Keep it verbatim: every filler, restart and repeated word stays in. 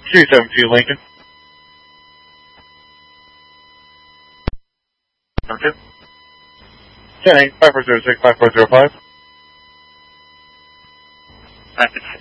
three seven two Lincoln. Number two. ten eight, five four zero six, five four zero five. Rapids